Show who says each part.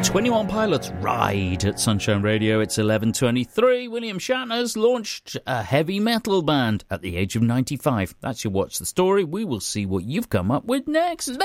Speaker 1: 21 Pilots Ride at Sunshine Radio. It's 11:23. William Shatner's launched a heavy metal band at the age of 95. That's your What's the Story. We will see what you've come up with next.